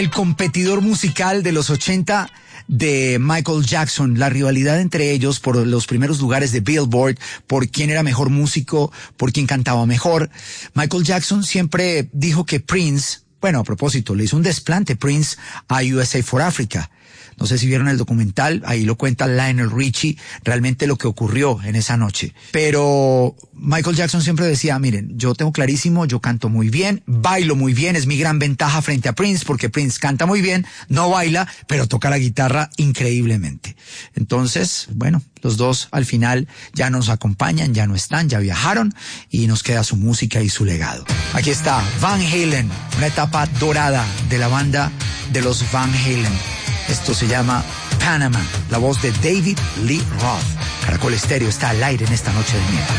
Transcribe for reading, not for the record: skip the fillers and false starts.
El competidor musical de los 80 de Michael Jackson, la rivalidad entre ellos por los primeros lugares de Billboard, por quién era mejor músico, por quién cantaba mejor. Michael Jackson siempre dijo que Prince, bueno, a propósito, le hizo un desplante Prince a USA for Africa. No sé si vieron el documental, ahí lo cuenta Lionel Richie, realmente lo que ocurrió en esa noche. Pero Michael Jackson siempre decía, miren, yo tengo clarísimo, yo canto muy bien, bailo muy bien, es mi gran ventaja frente a Prince, porque Prince canta muy bien, no baila, pero toca la guitarra increíblemente. Entonces, bueno, los dos al final ya nos acompañan, ya no están, ya viajaron, y nos queda su música y su legado. Aquí está Van Halen, una etapa dorada de la banda de los Van Halen. Esto se llama Panama, la voz de David Lee Roth. Caracol Estéreo está al aire en esta noche de miércoles.